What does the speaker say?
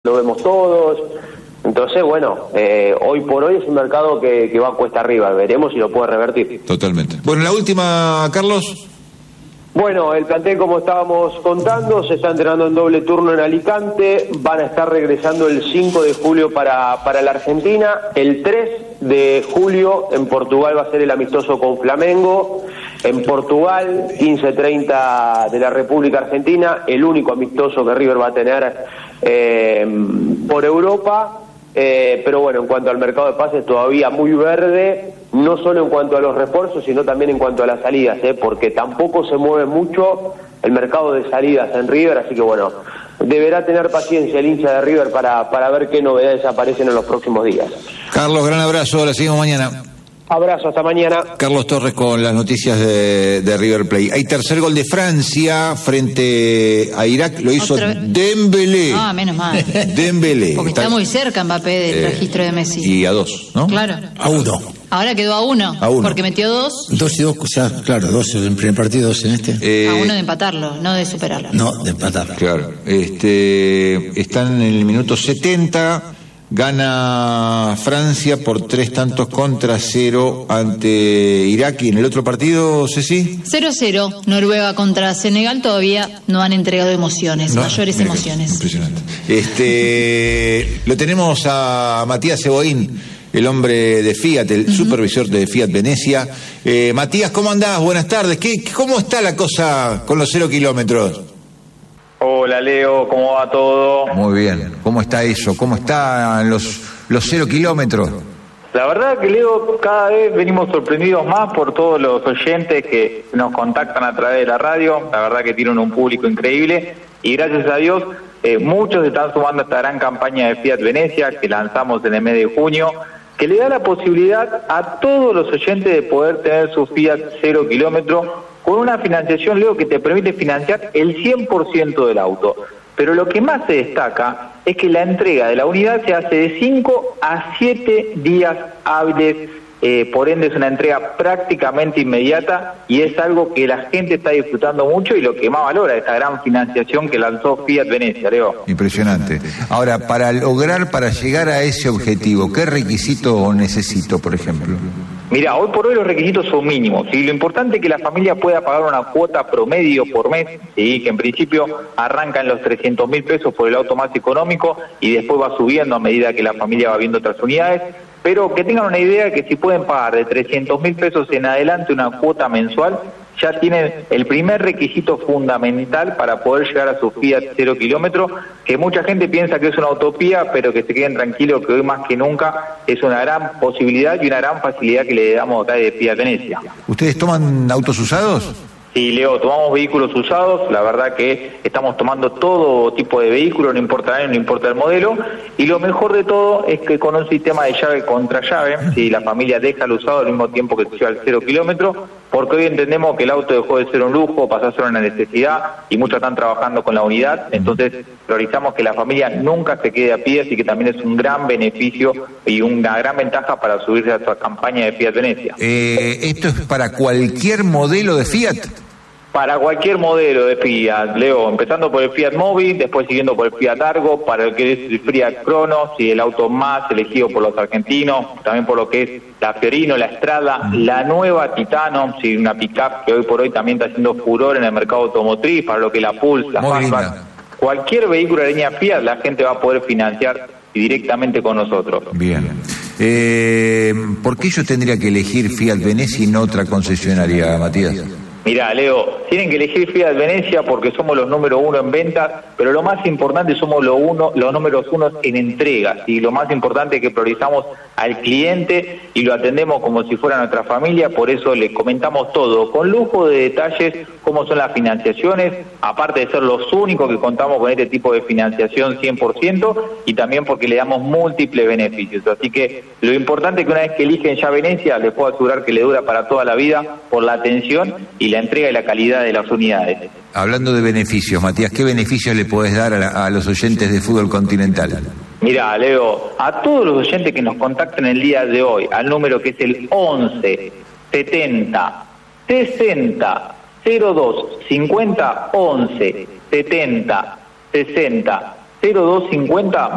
lo vemos todos. Entonces, bueno, hoy por hoy es un mercado que va cuesta arriba, veremos si lo puede revertir. Totalmente. Bueno, la última, Carlos. Bueno, el plantel, como estábamos contando, se está entrenando en doble turno en Alicante, van a estar regresando el 5 de julio para la Argentina, el 3 de julio en Portugal va a ser el amistoso con Flamengo, en Portugal 15:30 de la República Argentina, el único amistoso que River va a tener por Europa. Pero bueno, en cuanto al mercado de pases todavía muy verde, no solo en cuanto a los refuerzos, sino también en cuanto a las salidas, porque tampoco se mueve mucho el mercado de salidas en River, así que bueno, deberá tener paciencia el hincha de River para ver qué novedades aparecen en los próximos días. Carlos, gran abrazo, la seguimos mañana. Abrazo, hasta mañana. Carlos Torres con las noticias de River Plate. Hay tercer gol de Francia frente a Irak, lo hizo Dembélé. Ah, menos mal. Dembélé. Porque está muy cerca Mbappé del registro de Messi. Y a 2, ¿no? Claro. A 1. Ahora quedó a 1. Porque metió 2. 2 y 2, o sea, claro, 2 en el primer partido, 2 en este. A 1 de empatarlo, no de superarlo. No, de empatarlo. Claro. Están en el minuto 70. Gana Francia por 3-0 ante Irak. ¿Y en el otro partido, Ceci? 0-0, Noruega contra Senegal. Todavía no han entregado emociones, mayores emociones. Impresionante. Lo tenemos a Matías Eboín, el hombre de Fiat, el supervisor de Fiat Venecia. Matías, ¿cómo andás? Buenas tardes. ¿Cómo está la cosa con los 0 kilómetros? Hola Leo, ¿cómo va todo? Muy bien, ¿cómo está eso? ¿Cómo están los 0 kilómetros? La verdad que Leo, cada vez venimos sorprendidos más por todos los oyentes que nos contactan a través de la radio. La verdad que tienen un público increíble y gracias a Dios muchos se están sumando a esta gran campaña de Fiat Venecia que lanzamos en el mes de junio, que le da la posibilidad a todos los oyentes de poder tener su Fiat 0 kilómetro con una financiación, Leo, que te permite financiar el 100% del auto. Pero lo que más se destaca es que la entrega de la unidad se hace de 5 a 7 días hábiles, por ende es una entrega prácticamente inmediata y es algo que la gente está disfrutando mucho y lo que más valora esta gran financiación que lanzó Fiat Venecia, Leo. Impresionante. Ahora, para llegar a ese objetivo, ¿qué requisito necesito, por ejemplo? Mira, hoy por hoy los requisitos son mínimos y lo importante es que la familia pueda pagar una cuota promedio por mes, ¿sí? Que en principio arranca en los 300.000 pesos por el auto más económico y después va subiendo a medida que la familia va viendo otras unidades, pero que tengan una idea que si pueden pagar de 300.000 pesos en adelante una cuota mensual, ya tienen el primer requisito fundamental para poder llegar a su Fiat 0 kilómetro, que mucha gente piensa que es una utopía, pero que se queden tranquilos que hoy más que nunca es una gran posibilidad y una gran facilidad que le damos acá de Fiat Venecia. ¿Ustedes toman autos usados? Sí, Leo, tomamos vehículos usados, la verdad que estamos tomando todo tipo de vehículos, no importa el año, no importa el modelo, y lo mejor de todo es que con un sistema de llave contra llave, si la familia deja el usado al mismo tiempo que se lleva el 0 kilómetro, porque hoy entendemos que el auto dejó de ser un lujo, pasó a ser una necesidad, y muchos están trabajando con la unidad, entonces priorizamos que la familia nunca se quede a pie, así que también es un gran beneficio y una gran ventaja para subirse a esta campaña de Fiat Venecia. ¿Esto es para cualquier modelo de Fiat? Para cualquier modelo de Fiat, Leo, empezando por el Fiat Mobi, después siguiendo por el Fiat Argo, para el que es el Fiat Cronos y el auto más elegido por los argentinos, también por lo que es la Fiorino, la Strada, la nueva Titano, sí, una pick-up que hoy por hoy también está haciendo furor en el mercado automotriz, para lo que es la Pulse, la Fastback. Cualquier vehículo de línea Fiat, la gente va a poder financiar directamente con nosotros. Bien. ¿Por qué yo tendría que elegir Fiat Venecia y no otra concesionaria, Matías? Mirá, Leo, tienen que elegir Fiat Venecia porque somos los número 1 en ventas, pero lo más importante somos los números 1 en entregas, y lo más importante es que priorizamos al cliente y lo atendemos como si fuera nuestra familia, por eso le comentamos todo, con lujo de detalles, cómo son las financiaciones, aparte de ser los únicos que contamos con este tipo de financiación 100%, y también porque le damos múltiples beneficios, así que lo importante es que una vez que eligen ya Venecia, les puedo asegurar que le dura para toda la vida por la atención y la entrega y la calidad de las unidades. Hablando de beneficios, Matías, ¿qué beneficios le podés dar a los oyentes de Fútbol Continental? Mirá, Leo, a todos los oyentes que nos contacten el día de hoy, al número que es el 11 70 60 02 50, 11 70 60 02 50,